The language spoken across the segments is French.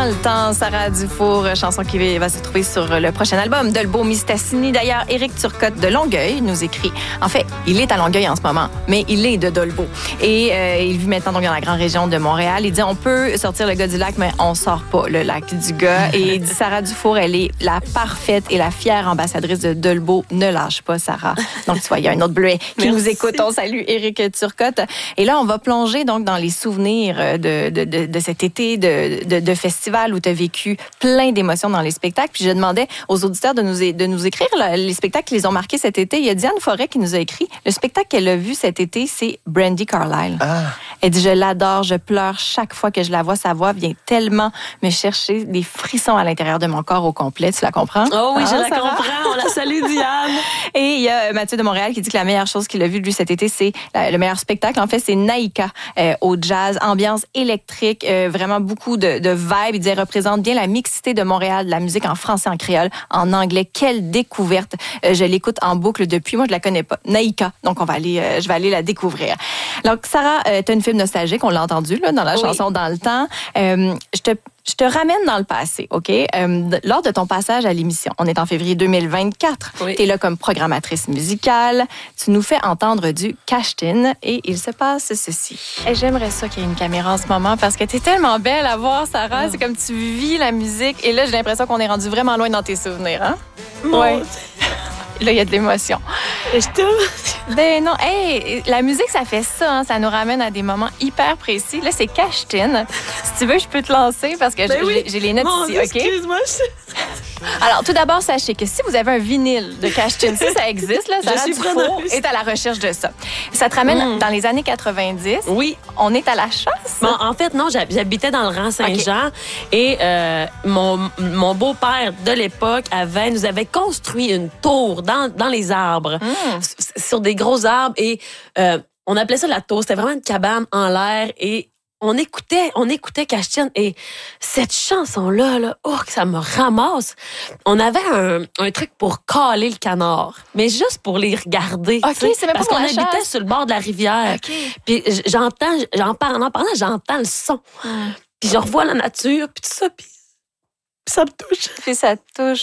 le temps, Sarah Dufour, chanson qui va se trouver sur le prochain album Dolbeau Mistassini. D'ailleurs, Éric Turcotte de Longueuil nous écrit. En fait, il est à Longueuil en ce moment, mais il est de Dolbeau. Et il vit maintenant donc dans la grande région de Montréal. Il dit on peut sortir le gars du lac, mais on sort pas le lac du gars. Et il dit Sarah Dufour, elle est la parfaite et la fière ambassadrice de Dolbeau. Ne lâche pas, Sarah. Donc, tu vois, il y a un autre bleuet qui nous écoute. On salue Éric Turcotte. Et là, on va plonger donc dans les souvenirs de cet été de festival où tu as vécu plein d'émotions dans les spectacles. Puis je demandais aux auditeurs de nous écrire les spectacles qui les ont marqués cet été. Il y a Diane Forêt qui nous a écrit. Le spectacle qu'elle a vu cet été, c'est Brandi Carlile. Ah. Elle dit, je l'adore, je pleure chaque fois que je la vois. Sa voix vient tellement me chercher des frissons à l'intérieur de mon corps au complet. Tu la comprends? Oh oui, je la comprends. On la salue, Diane. Et il y a Mathieu de Montréal qui dit que la meilleure chose qu'il a vue, lui, cet été, c'est le meilleur spectacle. En fait, c'est Naïka au jazz, ambiance électrique, vraiment beaucoup de vibes. Il dit, elle représente bien la mixité de Montréal, de la musique en français, en créole, en anglais. Quelle découverte! Je l'écoute en boucle depuis. Moi, je la connais pas. Naïka. Donc, je vais aller la découvrir. Donc, Sarah, tu as une film nostalgique, on l'a entendu là, dans la chanson Dans le temps. Je te ramène dans le passé, OK? Lors de ton passage à l'émission, on est en février 2024. Oui. Tu es là comme programmatrice musicale. Tu nous fais entendre du Cash-Tin et il se passe ceci. Et j'aimerais ça qu'il y ait une caméra en ce moment parce que tu es tellement belle à voir, Sarah. C'est comme tu vis la musique. Et là, j'ai l'impression qu'on est rendu vraiment loin dans tes souvenirs, hein? Oui. Là, il y a de l'émotion. Je t'aime. Ben non, hey, la musique, ça fait ça. Hein, ça nous ramène à des moments hyper précis. Là, c'est Cash-Tin. Si tu veux, je peux te lancer parce que j'ai les notes ici, OK? Excuse-moi. Alors, tout d'abord, sachez que si vous avez un vinyle de Cash-Tin, si ça existe, là, Sarah Dufour est à la recherche de ça. Ça te ramène dans les années 90. Oui. On est à la chasse. Bon, en fait, non, j'habitais dans le Rang Saint-Jean et mon beau-père de l'époque nous avait construit une tour dans les arbres, sur des gros arbres et on appelait ça la tour. C'était vraiment une cabane en l'air et on écoutait Cash-Tin et cette chanson-là, que ça me ramasse. On avait un truc pour caler le canard, mais juste pour les regarder. OK, c'est même pas parce qu'on habitait sur le bord de la rivière. Okay. Puis en parlant, j'entends le son. Puis je revois la nature, puis tout ça, puis ça me touche. Puis ça te touche.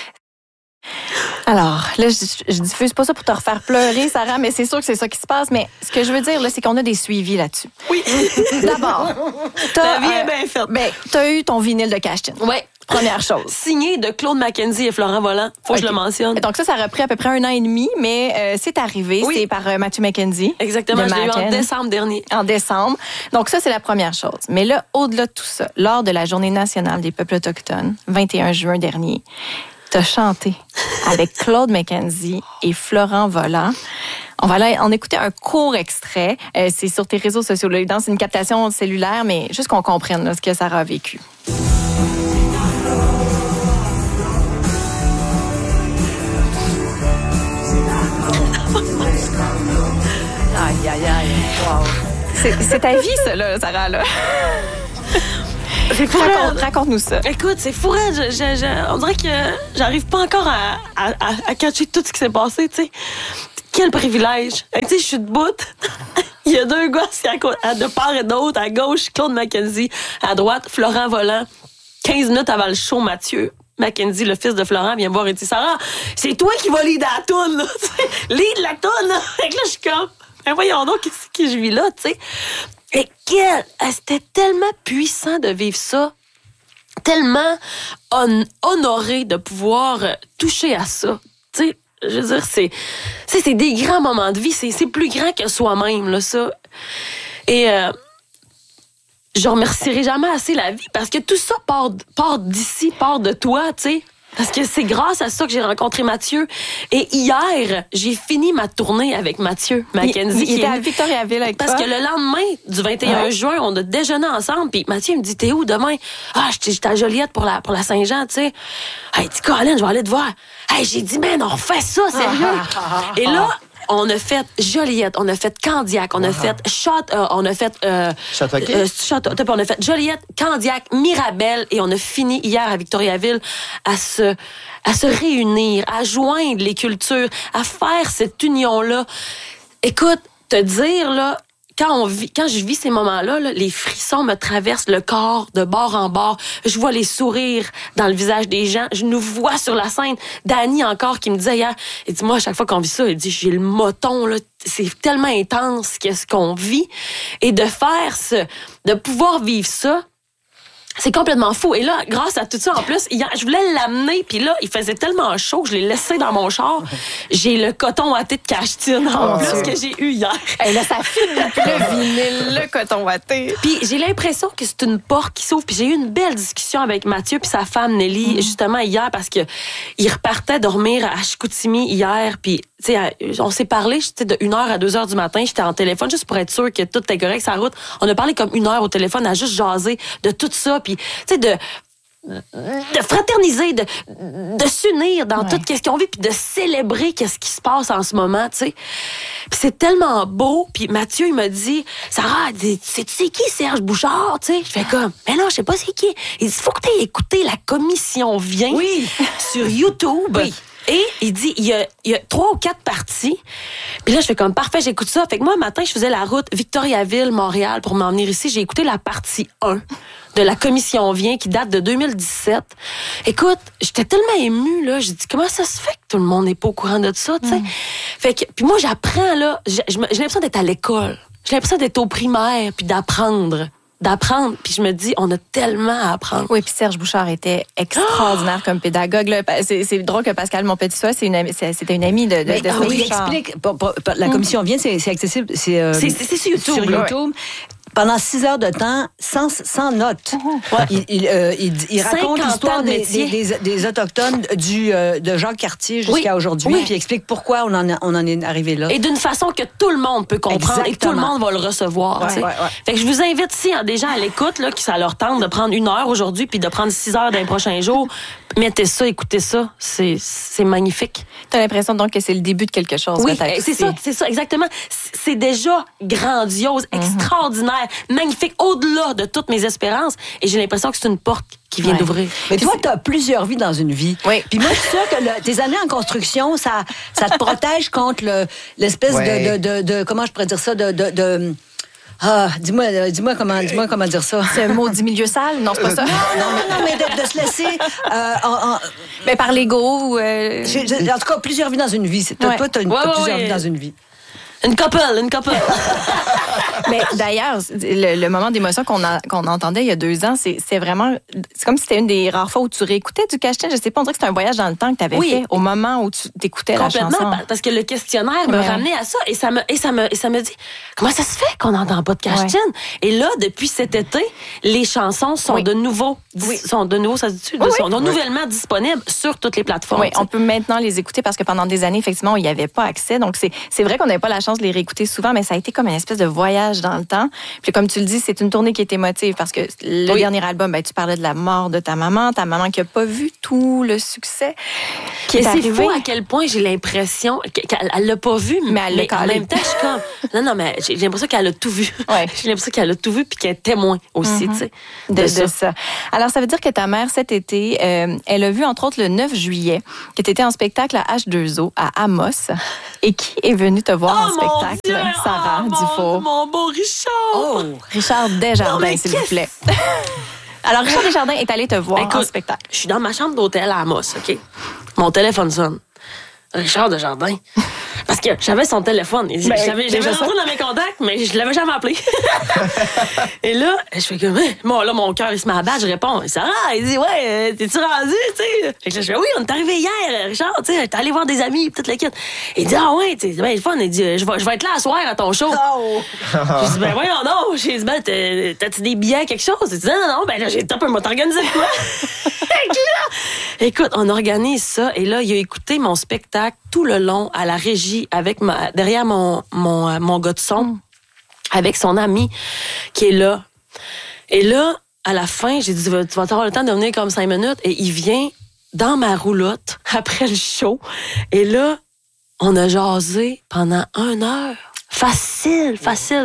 Alors, là, je diffuse pas ça pour te refaire pleurer, Sarah, mais c'est sûr que c'est ça qui se passe. Mais ce que je veux dire, là, c'est qu'on a des suivis là-dessus. Oui. D'abord, la vie est bien faite. Ben, t'as eu ton vinyle de Cash-Tin. Oui. Première chose. Signé de Claude Mackenzie et Florent Volant. Faut que je le mentionne. Donc ça a repris à peu près 1 an et demi, mais c'est arrivé. Oui. C'est par Matthew Mackenzie. Exactement. Je l'ai eu en décembre dernier. En décembre. Donc ça, c'est la première chose. Mais là, au-delà de tout ça, lors de la Journée nationale des peuples autochtones, 21 juin dernier, t'as chanté avec Claude Mackenzie et Florent Volant. On va en écouter un court extrait. C'est sur tes réseaux sociaux. Là, c'est une captation cellulaire, mais juste qu'on comprenne là, ce que Sarah a vécu. Aïe, aïe, aïe. Wow. C'est ta vie, ça, là, Sarah, là. Raconte-nous ça. Écoute, c'est fou. On dirait que j'arrive pas encore à catcher tout ce qui s'est passé, tu sais. Quel privilège. Tu sais, je suis debout. Il y a 2 gars de part et d'autre. À gauche, Claude Mackenzie. À droite, Florent Volant. 15 minutes avant le show, Mathieu Mackenzie, le fils de Florent, vient me voir et dit « Sarah, c'est toi qui vas lead la toune, là. Lead la toune, là. » Fait que là, je suis comme « Ben voyons donc, qu'est-ce que je vis là, tu sais. » Et c'était tellement puissant de vivre ça. Tellement honoré de pouvoir toucher à ça. Tu sais, je veux dire, c'est des grands moments de vie. C'est plus grand que soi-même, là, ça. Et je remercierai jamais assez la vie parce que tout ça part d'ici, part de toi, tu sais. Parce que c'est grâce à ça que j'ai rencontré Mathieu. Et hier, j'ai fini ma tournée avec Mathieu Mackenzie. Il était à Victoriaville avec toi. Parce que le lendemain du 21 juin, on a déjeuné ensemble. Puis Mathieu me dit, t'es où demain? Ah, j'étais à Joliette pour la Saint-Jean, tu sais. Hey, dis, Colin, je vais aller te voir. Hey, j'ai dit, man, on refait ça, sérieux. Et là, on a fait Joliette, on a fait Candiac, on a fait on a fait Châteauguay, on a fait Joliette, Candiac, Mirabel et on a fini hier à Victoriaville à se réunir, à joindre les cultures, à faire cette union-là. Écoute, te dire là quand je vis ces moments-là, là, les frissons me traversent le corps de bord en bord. Je vois les sourires dans le visage des gens. Je nous vois sur la scène. Dani encore qui me disait hier, il dit, moi, à chaque fois qu'on vit ça, il dit, j'ai le moton, là. C'est tellement intense qu'est-ce qu'on vit. Et de pouvoir vivre ça, c'est complètement fou. Et là, grâce à tout ça, en plus, hier, je voulais l'amener, puis là, il faisait tellement chaud que je l'ai laissé dans mon char. J'ai le coton watté de Cachetine en plus que j'ai eu hier. Et là, ça finit le vinyle, le coton watté. Puis j'ai l'impression que c'est une porte qui s'ouvre. Puis j'ai eu une belle discussion avec Mathieu puis sa femme Nelly, justement hier, parce que il repartait dormir à Chicoutimi hier, puis tu sais, on s'est parlé, de 1h à 2h du matin, j'étais en téléphone juste pour être sûr que tout était correct sur la route. On a parlé comme 1 heure au téléphone à juste jaser de tout ça, puis tu sais, de fraterniser, de s'unir dans tout ce qu'on vit, puis de célébrer qu'est-ce qui se passe en ce moment, tu sais. Puis c'est tellement beau. Puis Mathieu, il m'a dit, Sarah, sais-tu qui Serge Bouchard, tu sais? Je fais comme, mais non, je sais pas c'est qui. Il dit, faut que t'aies écouté La Commission vient sur YouTube. Oui. Et il dit, il y a 3 ou 4 parties. Puis là, je fais comme, parfait, j'écoute ça. Fait que moi, un matin, je faisais la route Victoriaville, Montréal pour m'en venir ici. J'ai écouté la partie 1 de La Commission vient qui date de 2017. Écoute, j'étais tellement émue, là. J'ai dit, comment ça se fait que tout le monde n'est pas au courant de ça, tu sais? Fait que, puis moi, j'apprends, là. J'ai l'impression d'être à l'école. J'ai l'impression d'être au primaire, puis d'apprendre. Puis je me dis, on a tellement à apprendre. Oui, puis Serge Bouchard était extraordinaire comme pédagogue. Là. C'est drôle que Pascal Monpetit-Soie, c'était une amie de Serge Bouchard. Explique, la commission vient, c'est accessible, c'est sur YouTube. Sur YouTube. Pendant 6 heures de temps, sans notes. Il raconte l'histoire des Autochtones de Jacques Cartier jusqu'à aujourd'hui, puis il explique pourquoi on en est arrivé là. Et d'une façon que tout le monde peut comprendre. Exactement. Et tout le monde va le recevoir. Fait que je vous invite, si des gens à l'écoute, là, qui ça leur tente de prendre 1 heure aujourd'hui puis de prendre 6 heures dans les prochains jours, mettez ça, écoutez ça. C'est magnifique. T'as l'impression donc que c'est le début de quelque chose. Oui, c'est ça, exactement. C'est déjà grandiose, extraordinaire, magnifique, au-delà de toutes mes espérances. Et j'ai l'impression que c'est une porte qui vient d'ouvrir. Mais toi, tu as plusieurs vies dans une vie. Oui. Puis moi, je suis sûre que tes années en construction, ça te protège contre l'espèce de comment je pourrais dire ça, dis-moi comment dire ça. C'est un maudit milieu sale? Non, c'est pas ça. Non, mais de se laisser... mais par l'ego ou... En tout cas, plusieurs vies dans une vie. Toi, t'as plusieurs vies dans une vie. Une couple. Mais d'ailleurs, le moment d'émotion qu'on entendait il y a 2 ans, c'est vraiment... C'est comme si c'était une des rares fois où tu réécoutais du Cachetine. Je sais pas, on dirait que c'était un voyage dans le temps que tu avais fait au moment où tu t'écoutais la chanson. Complètement, parce que le questionnaire me ramenait à ça et ça me dit, comment ça se fait qu'on n'entend pas de Cachetine? Et là, depuis cet été, les chansons sont de nouveau, sont nouvellement disponibles sur toutes les plateformes. Oui, on peut maintenant les écouter parce que pendant des années, effectivement, il n'y avait pas accès. Donc, c'est vrai qu'on n'avait pas la chance de les réécouter souvent, mais ça a été comme une espèce de voyage dans le temps. Puis comme tu le dis, c'est une tournée qui est émotive parce que le dernier album, tu parlais de la mort de ta maman qui n'a pas vu tout le succès qui est arrivé. C'est fou à quel point j'ai l'impression qu'elle l'a pas vu, mais en même temps, je suis comme... Non, mais j'ai l'impression qu'elle a tout vu. Ouais. J'ai l'impression qu'elle a tout vu puis qu'elle est témoin aussi, tu sais, de ça. Alors, ça veut dire que ta mère, cet été, elle a vu, entre autres, le 9 juillet, que tu étais en spectacle à H2O, à Amos. Et qui est venu te voir en spectacle? Dieu, Sarah Dufour. Mon beau Richard! Richard Desjardins, s'il vous plaît. Alors, Richard Desjardins est allé te voir en spectacle. Je suis dans ma chambre d'hôtel à Amos, OK? Mon téléphone sonne. Richard Desjardins. Parce que j'avais son téléphone. J'avais rentré dans mes contacts, mais je l'avais jamais appelé. Et là, je fais comme, là, mon cœur, il se met à battre, je réponds. Sarah, il dit, ouais, t'es-tu rendu, tu sais? Fait que là, je fais, oui, on est arrivé hier, Richard, tu sais, t'es allé voir des amis, toute la kit. Il dit, ah ouais, c'est bien le fun. Il dit, je vais être là à soir à ton show. Je dis, ben voyons non. J'ai dit, ben, t'as-tu des billets, quelque chose? Il dit, non, ben là, j'ai top, on m'a organisé de quoi? Écoute, on organise ça, et là, il a écouté mon spectacle tout le long à la régie avec derrière mon gars de son, avec son ami qui est là. Et là, à la fin, j'ai dit, tu vas avoir le temps de venir comme 5 minutes. Et il vient dans ma roulotte après le show. Et là, on a jasé pendant 1 heure. Facile.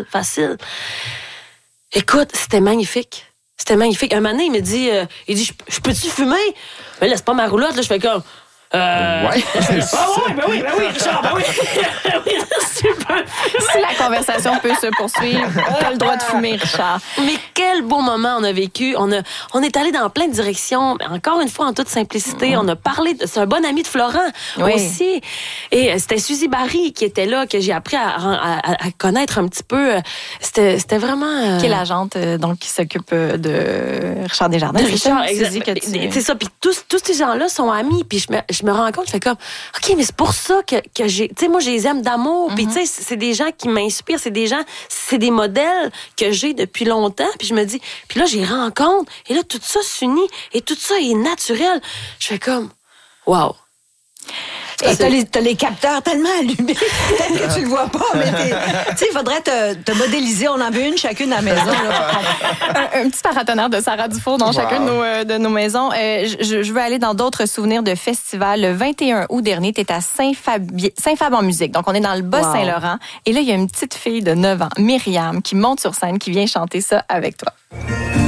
Écoute, c'était magnifique. Un moment donné, il me dit, je peux-tu fumer? Mais là, c'est pas ma roulotte, là, je fais comme... Ouais, c'est ça. Ben oui, Richard, ben oui. Super. Si la conversation peut se poursuivre, t'as le droit de fumer, Richard. Mais quel beau moment on a vécu. On est allé dans plein de directions. Encore une fois, en toute simplicité, on a parlé. C'est un bon ami de Florent aussi. Et c'était Suzy Barry qui était là, que j'ai appris à connaître un petit peu. C'était vraiment... Qui est l'agente donc, qui s'occupe de Richard Desjardins. Richard, c'est ça. Puis tous ces gens-là sont amis. Puis je me rends compte, je fais comme, OK, mais c'est pour ça que j'ai... Tu sais, moi, je les aime d'amour. Puis tu sais, c'est des gens qui m'inspirent. C'est des modèles que j'ai depuis longtemps. Puis je me dis... Puis là, j'y rencontre. Et là, tout ça s'unit. Et tout ça est naturel. Je fais comme, wow. T'as les capteurs tellement allumés. Peut-être que tu le vois pas, mais tu sais, il faudrait te modéliser. On en veut une chacune à la maison. Là, un petit paratonnerre de Sarah Dufour dans chacune de nos maisons. Je veux aller dans d'autres souvenirs de festivals. Le 21 août dernier, tu es à Saint-Fab en musique. Donc, on est dans le Bas-Saint-Laurent. Et là, il y a une petite fille de 9 ans, Myriam, qui monte sur scène, qui vient chanter ça avec toi.